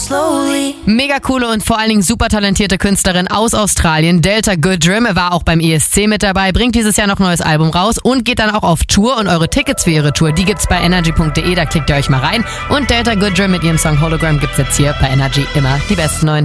slowly. Mega coole und vor allen Dingen super talentierte Künstlerin aus Australien, Delta Goodrem, war auch beim ESC mit dabei, bringt dieses Jahr noch ein neues Album raus und geht dann auch auf Tour. Und eure Tickets für ihre Tour, die gibt's bei energy.de, da klickt ihr euch mal rein. Und Delta Goodrem mit ihrem Song Hologram gibt's jetzt hier bei Energy immer die besten neuen Hits.